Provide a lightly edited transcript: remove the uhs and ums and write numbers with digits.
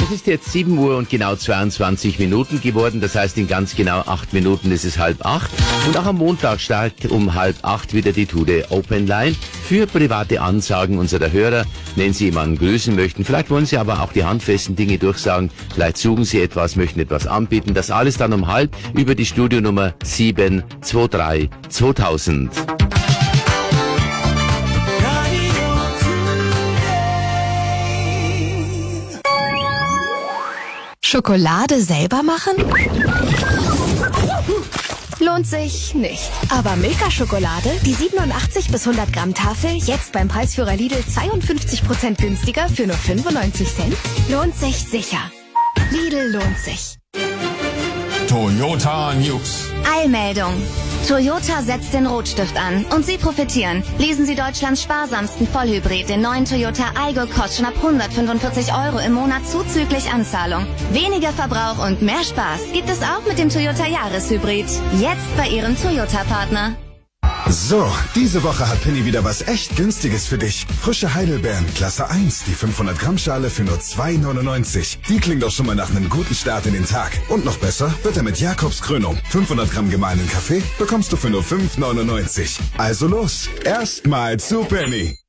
Es ist jetzt 7 Uhr und genau 22 Minuten geworden. Das heißt, in ganz genau 8 Minuten ist es 7:30. Und auch am Montag startet um 7:30 wieder die Tude Open Line für private Ansagen unserer Hörer, wenn Sie jemanden grüßen möchten. Vielleicht wollen Sie aber auch die handfesten Dinge durchsagen. Vielleicht suchen Sie etwas, möchten etwas anbieten. Das alles dann um 7:30 über die Studionummer 723 2000. Schokolade selber machen? Lohnt sich nicht. Aber Milka-Schokolade, die 87 bis 100 Gramm Tafel, jetzt beim Preisführer Lidl 52% günstiger für nur 95 Cent? Lohnt sich sicher. Lidl lohnt sich. Toyota News. Eilmeldung. Toyota setzt den Rotstift an und Sie profitieren. Lesen Sie Deutschlands sparsamsten Vollhybrid, den neuen Toyota Aygo, kostet schon ab 145 € im Monat zuzüglich Anzahlung. Weniger Verbrauch und mehr Spaß gibt es auch mit dem Toyota Jahreshybrid. Jetzt bei Ihrem Toyota-Partner. So, diese Woche hat Penny wieder was echt Günstiges für dich. Frische Heidelbeeren, Klasse 1, die 500 Gramm Schale für nur 2,99. Die klingt doch schon mal nach einem guten Start in den Tag. Und noch besser wird er mit Jakobs Krönung. 500 Gramm gemahlenen Kaffee bekommst du für nur 5,99. Also los, erstmal zu Penny.